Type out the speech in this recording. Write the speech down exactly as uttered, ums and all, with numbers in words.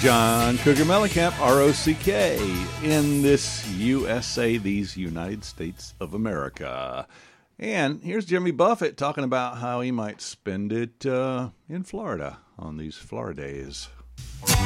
John Cougar Mellencamp, R O C K, in this U S A, these United States of America. And here's Jimmy Buffett talking about how he might spend it uh, in Florida on these Florida days.